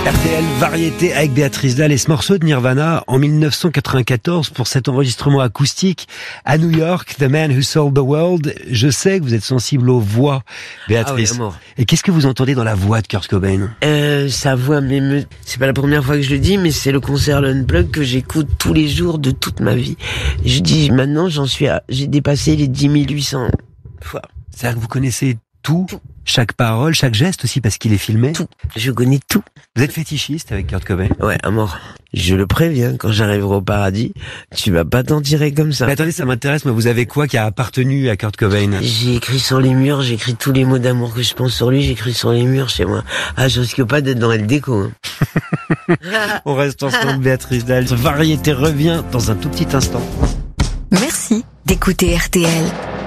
RTL Variété avec Béatrice Dalle et ce morceau de Nirvana en 1994 pour cet enregistrement acoustique à New York, The Man Who Sold the World. Je sais que vous êtes sensible aux voix, Béatrice. Ah oui, amour. Et qu'est-ce que vous entendez dans la voix de Kurt Cobain? Sa voix c'est pas la première fois que je le dis, mais c'est le concert L'Unplug que j'écoute tous les jours de toute ma vie. Je dis maintenant, j'ai dépassé les 10 800 fois. C'est-à-dire que vous connaissez tout, chaque parole, chaque geste aussi parce qu'il est filmé. Tout. Je connais tout. Vous êtes fétichiste avec Kurt Cobain? Ouais, à mort. Je le préviens, quand j'arriverai au paradis, tu vas pas t'en tirer comme ça. Mais attendez, ça m'intéresse, mais vous avez quoi qui a appartenu à Kurt Cobain? J'ai écrit sur les murs, j'ai écrit tous les mots d'amour que je pense sur lui, j'ai écrit sur les murs chez moi. Ah, je risque pas d'être dans El Déco. Hein. On reste ensemble, Béatrice Dalle. Variété revient dans un tout petit instant. Merci d'écouter RTL.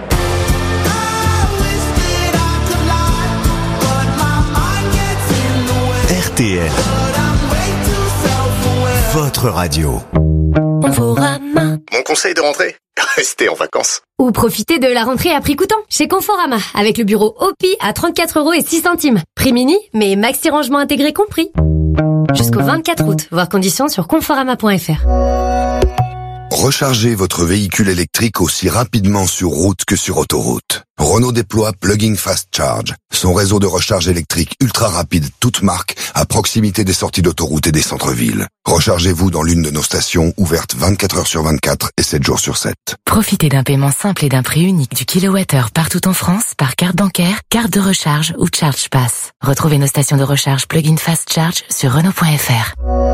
RTL, votre radio. Conforama. Mon conseil de rentrée, restez en vacances. Ou profitez de la rentrée à prix coûtant chez Conforama avec le bureau OPI à 34,06 €. Prix mini, mais maxi rangement intégré compris. Jusqu'au 24 août, voir conditions sur conforama.fr. Rechargez votre véhicule électrique aussi rapidement sur route que sur autoroute. Renault déploie Plug-in Fast Charge, son réseau de recharge électrique ultra rapide toute marque à proximité des sorties d'autoroute et des centres-villes. Rechargez-vous dans l'une de nos stations ouvertes 24 heures sur 24 et 7 jours sur 7. Profitez d'un paiement simple et d'un prix unique du kilowattheure partout en France par carte bancaire, carte de recharge ou Charge Pass. Retrouvez nos stations de recharge Plug-in Fast Charge sur Renault.fr.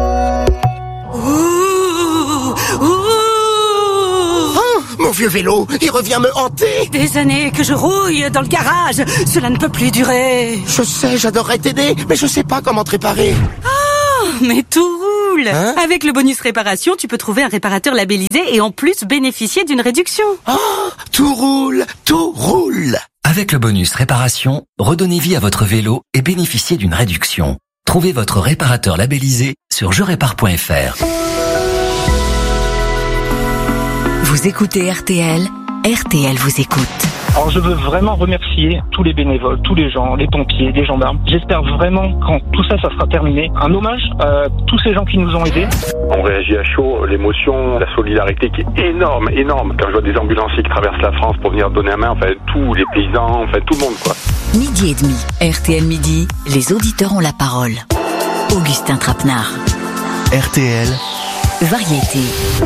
Mon vieux vélo, il revient me hanter. Des années que je rouille dans le garage. Cela ne peut plus durer. Je sais, j'adorerais t'aider, mais je sais pas comment te réparer. Oh, mais tout roule. Hein? Avec le bonus réparation, tu peux trouver un réparateur labellisé et en plus bénéficier d'une réduction. Oh, tout roule, tout roule. Avec le bonus réparation, redonnez vie à votre vélo et bénéficiez d'une réduction. Trouvez votre réparateur labellisé sur jerépare.fr. Vous écoutez RTL, RTL vous écoute. Alors je veux vraiment remercier tous les bénévoles, tous les gens, les pompiers, les gendarmes. J'espère vraiment quand tout ça sera terminé, un hommage à tous ces gens qui nous ont aidés. On réagit à chaud, l'émotion, la solidarité qui est énorme, énorme. Quand je vois des ambulanciers qui traversent la France pour venir donner la main, enfin tous les paysans, enfin tout le monde quoi. Midi et demi, RTL Midi, les auditeurs ont la parole. Augustin Trapenard. RTL, Variété.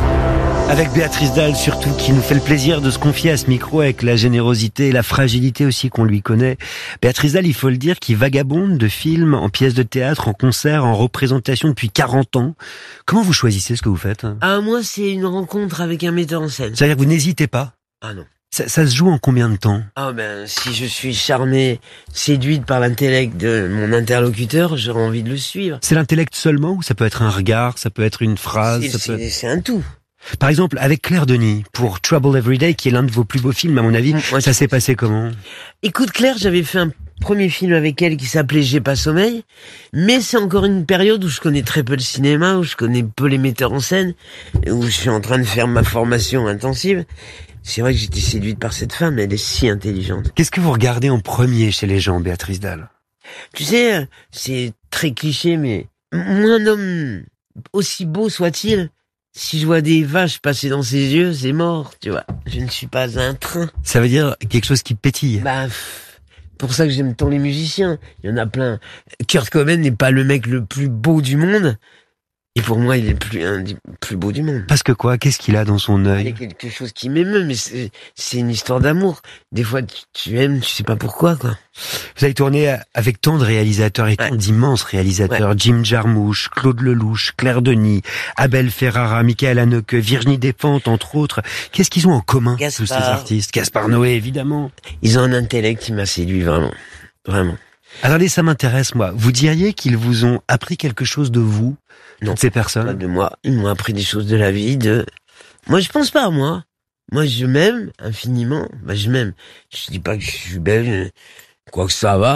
Avec Béatrice Dalle surtout, qui nous fait le plaisir de se confier à ce micro avec la générosité et la fragilité aussi qu'on lui connaît. Béatrice Dalle, il faut le dire, qui vagabonde de films, en pièces de théâtre, en concert, en représentation depuis 40 ans. Comment vous choisissez ce que vous faites? Ah, moi, c'est une rencontre avec un metteur en scène. C'est-à-dire que vous n'hésitez pas? Ah non. Ça se joue en combien de temps? Ah si je suis charmée, séduite par l'intellect de mon interlocuteur, j'aurais envie de le suivre. C'est l'intellect seulement ou ça peut être un regard, ça peut être une phrase? C'est un tout. Par exemple, avec Claire Denis, pour Trouble Every Day, qui est l'un de vos plus beaux films, à mon avis, ça s'est passé comment? Écoute, Claire, j'avais fait un premier film avec elle qui s'appelait J'ai pas sommeil, mais c'est encore une période où je connais très peu le cinéma, où je connais peu les metteurs en scène, où je suis en train de faire ma formation intensive. C'est vrai que j'étais séduite par cette femme, elle est si intelligente. Qu'est-ce que vous regardez en premier chez les gens, Béatrice Dalle? Tu sais, c'est très cliché, mais un homme, aussi beau soit-il, si je vois des vaches passer dans ses yeux, c'est mort, tu vois. Je ne suis pas un train. Ça veut dire quelque chose qui pétille. Pour ça que j'aime tant les musiciens. Il y en a plein. Kurt Cobain n'est pas le mec le plus beau du monde. Et pour moi, il est un des plus beaux du monde. Parce que quoi? Qu'est-ce qu'il a dans son œil? Il y a quelque chose qui m'émeut, mais c'est une histoire d'amour. Des fois, tu aimes, tu sais pas pourquoi, quoi. Vous avez tourné avec tant de réalisateurs et tant d'immenses réalisateurs. Jim Jarmusch, Claude Lelouch, Claire Denis, Abel Ferrara, Michael Haneke, Virginie Despentes, entre autres. Qu'est-ce qu'ils ont en commun, tous ces artistes? Gaspard Noé, évidemment. Ils ont un intellect qui m'a séduit, vraiment. Vraiment. Attendez, ça m'intéresse, moi. Vous diriez qu'ils vous ont appris quelque chose de vous? Non, ces personnes? Pas de moi. Ils m'ont appris des choses de la vie, Moi, je pense pas à moi. Moi, je m'aime infiniment. Je m'aime. Je dis pas que je suis belle, quoi que ça va.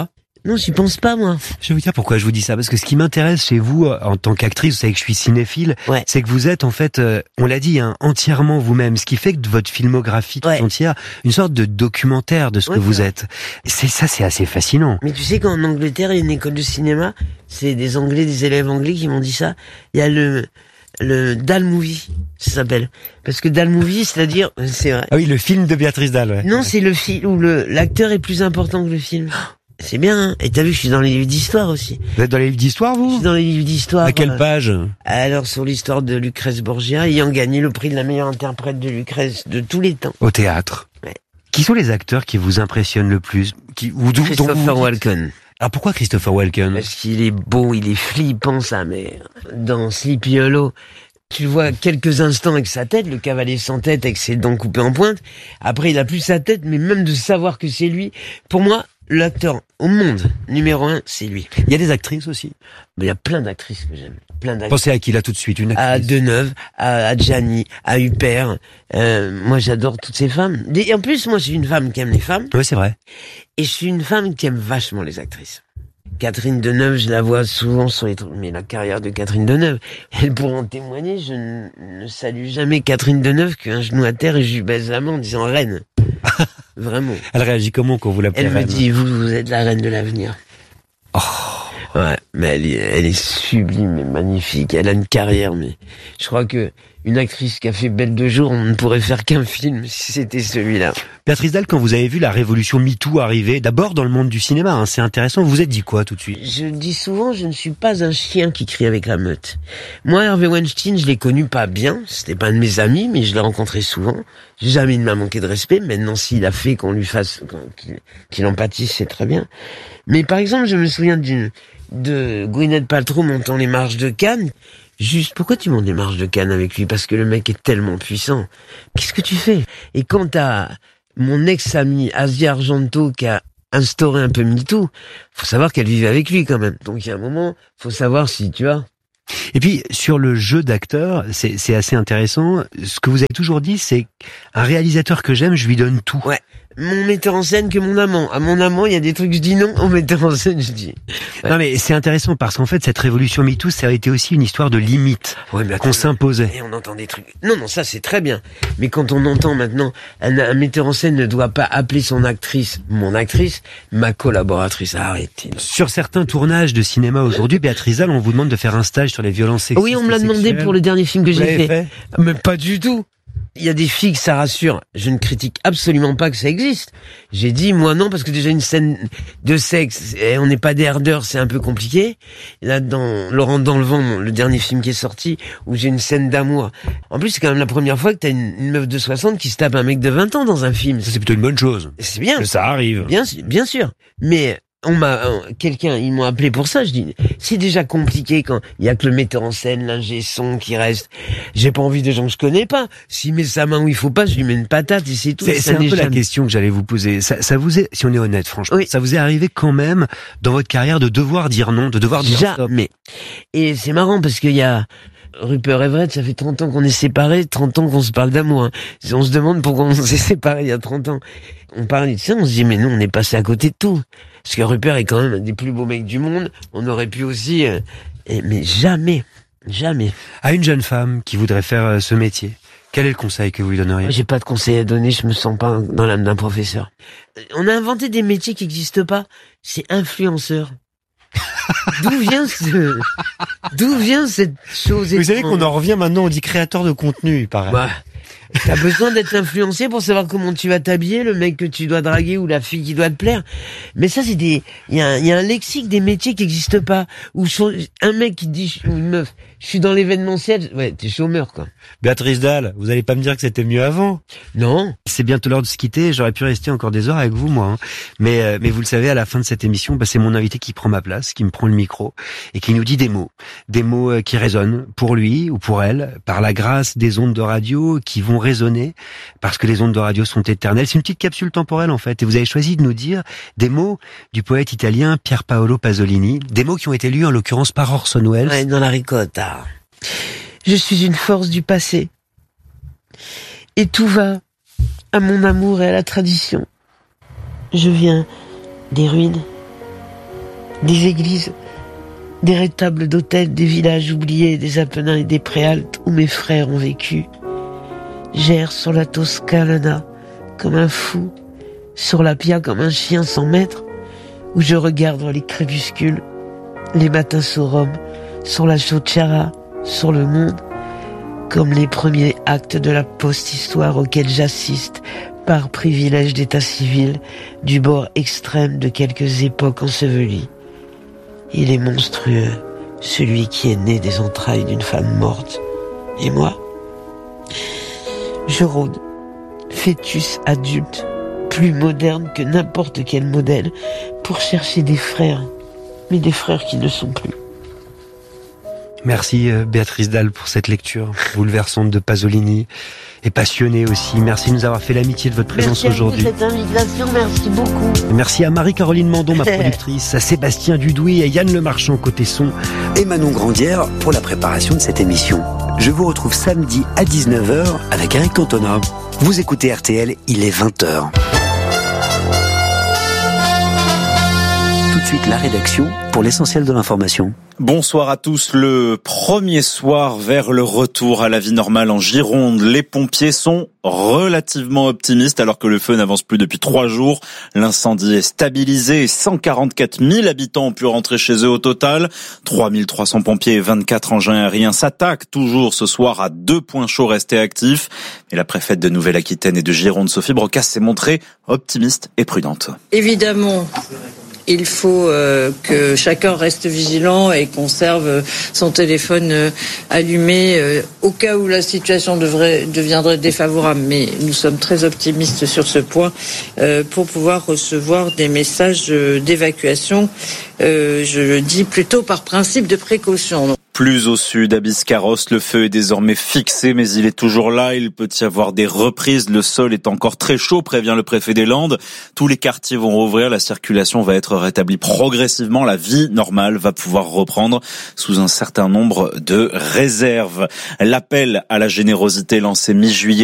Non, j'y pense pas, moi. Je vais vous dire pourquoi je vous dis ça, parce que ce qui m'intéresse chez vous, en tant qu'actrice, vous savez que je suis cinéphile, c'est que vous êtes en fait, on l'a dit, entièrement vous-même, ce qui fait que de votre filmographie tout entière, une sorte de documentaire de ce que vous êtes. C'est assez fascinant. Mais tu sais qu'en Angleterre, il y a une école de cinéma, c'est des élèves anglais qui m'ont dit ça. Il y a le Dahl Movie, ça s'appelle. Parce que Dahl Movie, c'est-à-dire, c'est vrai. Ah oui, le film de Béatrice Dahl, ouais. Non, c'est le film où l'acteur est plus important que le film. C'est bien, hein. Et t'as vu, je suis dans les livres d'histoire aussi. Vous êtes dans les livres d'histoire, vous? Je suis dans les livres d'histoire. À quelle page? Alors, sur l'histoire de Lucrèce Borgia, ayant gagné le prix de la meilleure interprète de Lucrèce de tous les temps. Au théâtre. Ouais. Qui sont les acteurs qui vous impressionnent le plus? Christopher Walken. Alors pourquoi Christopher Walken? Parce qu'il est beau, il est flippant, sa mère. Dans Sleepy Hollow, tu le vois quelques instants avec sa tête, le cavalier sans tête avec ses dents coupées en pointe. Après, il a plus sa tête, mais même de savoir que c'est lui. Pour moi, l'acteur au monde numéro 1, c'est lui. Il y a des actrices aussi. Mais il y a plein d'actrices que j'aime. Pensez à qui là tout de suite? Une actrice. À Deneuve, à Gianni, à Huppert. Moi, j'adore toutes ces femmes. Et en plus, moi, je suis une femme qui aime les femmes. Oui, c'est vrai. Et je suis une femme qui aime vachement les actrices. Catherine Deneuve, je la vois souvent sur les trucs, mais la carrière de Catherine Deneuve, elle pourrait en témoigner, je ne salue jamais Catherine Deneuve qu'un genou à terre et je lui baise la main en disant reine. Vraiment. Elle réagit comment quand vous l'appelez reine? Elle me dit, vous êtes la reine de l'avenir. Oh. Ouais, mais elle est sublime et magnifique. Elle a une carrière, mais je crois que une actrice qui a fait Belle de jour, on ne pourrait faire qu'un film si c'était celui-là. Béatrice Dahl, quand vous avez vu la révolution MeToo arriver, d'abord dans le monde du cinéma, hein, c'est intéressant, vous vous êtes dit quoi tout de suite? Je dis souvent, je ne suis pas un chien qui crie avec la meute. Moi, Harvey Weinstein, je l'ai connu pas bien, c'était pas un de mes amis, mais je l'ai rencontré souvent. Jamais il m'a manqué de respect, maintenant s'il a fait qu'on lui fasse, qu'il empathise, c'est très bien. Mais par exemple, je me souviens de Gwyneth Paltrow montant les marches de Cannes. Juste, pourquoi tu montes les marches de Cannes avec lui? Parce que le mec est tellement puissant. Qu'est-ce que tu fais? Et quant à mon ex-ami Asia Argento qui a instauré un peu MeToo, faut savoir qu'elle vivait avec lui quand même. Donc il y a un moment, faut savoir si tu vois. Et puis, sur le jeu d'acteur, c'est assez intéressant. Ce que vous avez toujours dit, c'est un réalisateur que j'aime, je lui donne tout. Ouais. Mon metteur en scène que mon amant. À mon amant, il y a des trucs, je dis non. Au metteur en scène, je dis. Ouais. Non, mais c'est intéressant parce qu'en fait, cette révolution MeToo, ça a été aussi une histoire de limite. Ouais, mais qu'on s'imposait. Et on entend des trucs. Non, ça c'est très bien. Mais quand on entend maintenant, un metteur en scène ne doit pas appeler son actrice, mon actrice, ma collaboratrice. Arrêtez. Sur certains tournages de cinéma aujourd'hui, Béatrice Dahl, on vous demande de faire un stage sur les violences sexistes. Oui, on me l'a demandé pour le dernier film que j'ai fait. Mais pas du tout. Il y a des filles que ça rassure. Je ne critique absolument pas que ça existe. J'ai dit, moi non, parce que déjà une scène de sexe, on n'est pas des hardeurs, c'est un peu compliqué. Et là, dans Laurent dans le vent, le dernier film qui est sorti, où j'ai une scène d'amour. En plus, c'est quand même la première fois que t'as une meuf de 60 qui se tape un mec de 20 ans dans un film. Ça, c'est plutôt une bonne chose. C'est bien. Que ça arrive. Bien sûr. Mais ils m'ont appelé pour ça. Je dis, c'est déjà compliqué quand il y a que le metteur en scène, l'ingé son qui reste. J'ai pas envie de gens que je connais pas. S'il met sa main où il faut pas, je lui mets une patate et c'est tout. C'est un peu la question que j'allais vous poser. Ça vous est, si on est honnête, franchement, ça vous est arrivé quand même dans votre carrière de devoir dire non, de devoir dire stop? Jamais. Et c'est marrant parce qu'il y a Rupert Everett, ça fait 30 ans qu'on est séparés, 30 ans qu'on se parle d'amour. Hein. On se demande pourquoi on s'est séparés il y a 30 ans. On parle de ça, on se dit mais non, on est passé à côté de tout. Parce que Rupert est quand même un des plus beaux mecs du monde. On aurait pu aussi... mais jamais. À une jeune femme qui voudrait faire ce métier, quel est le conseil que vous lui donneriez? J'ai pas de conseil à donner, je me sens pas dans l'âme d'un professeur. On a inventé des métiers qui n'existent pas. C'est influenceur. D'où vient cette chose? Vous savez qu'on en revient maintenant, on dit créateur de contenu, pareil. Bah, t'as besoin d'être influencé pour savoir comment tu vas t'habiller, le mec que tu dois draguer ou la fille qui doit te plaire. Mais ça, c'est il y a un lexique des métiers qui n'existent pas. Ou un mec qui dit, ou une meuf, je suis dans l'événementiel, ouais, t'es chômeur, quoi. Béatrice Dahl, vous allez pas me dire que c'était mieux avant? Non. C'est bientôt l'heure de se quitter, j'aurais pu rester encore des heures avec vous, moi. Hein. Mais vous le savez, à la fin de cette émission, c'est mon invité qui prend ma place, qui me prend le micro, et qui nous dit des mots qui résonnent pour lui ou pour elle, par la grâce des ondes de radio qui vont résonner, parce que les ondes de radio sont éternelles. C'est une petite capsule temporelle, en fait, et vous avez choisi de nous dire des mots du poète italien Pier Paolo Pasolini, des mots qui ont été lus en l'occurrence par Orson Welles. Ouais, dans la ricotta. Je suis une force du passé. Et tout va à mon amour et à la tradition. Je viens des ruines des églises, des rétables d'hôtels, des villages oubliés, des Apennins et des Préalpes où mes frères ont vécu. J'erre sur la Toscana comme un fou, sur la Pia comme un chien sans maître, où je regarde les crépuscules, les matins sur Rome, sur la Chauchara, sur le monde, comme les premiers actes de la post-histoire auxquels j'assiste par privilège d'état civil du bord extrême de quelques époques ensevelies. Il est monstrueux, celui qui est né des entrailles d'une femme morte. Et moi, je rôde, fœtus adulte, plus moderne que n'importe quel modèle, pour chercher des frères, mais des frères qui ne sont plus. Merci Béatrice Dalle pour cette lecture bouleversante de Pasolini et passionnée aussi. Merci de nous avoir fait l'amitié de votre présence aujourd'hui. Merci à vous de cette invitation, merci beaucoup. Merci à Marie-Caroline Mandon, ma productrice, à Sébastien Dudouis, à Yann Lemarchand côté son et Manon Grandière pour la préparation de cette émission. Je vous retrouve samedi à 19h avec Eric Cantona. Vous écoutez RTL, il est 20h. Tout de suite la rédaction pour l'essentiel de l'information. Bonsoir à tous. Le premier soir vers le retour à la vie normale en Gironde. Les pompiers sont relativement optimistes alors que le feu n'avance plus depuis 3 jours. L'incendie est stabilisé et 144 000 habitants ont pu rentrer chez eux au total. 3300 pompiers et 24 engins aériens s'attaquent toujours ce soir à 2 points chauds restés actifs. Et la préfète de Nouvelle-Aquitaine et de Gironde, Sophie Brocasse, s'est montrée optimiste et prudente. Évidemment, il faut que chacun reste vigilant et conserve son téléphone allumé au cas où la situation deviendrait défavorable. Mais nous sommes très optimistes sur ce point pour pouvoir recevoir des messages d'évacuation, je le dis plutôt par principe de précaution. Plus au sud, à Biscarrosse, le feu est désormais fixé, mais il est toujours là. Il peut y avoir des reprises. Le sol est encore très chaud, prévient le préfet des Landes. Tous les quartiers vont rouvrir. La circulation va être rétablie progressivement. La vie normale va pouvoir reprendre sous un certain nombre de réserves. L'appel à la générosité lancé mi-juillet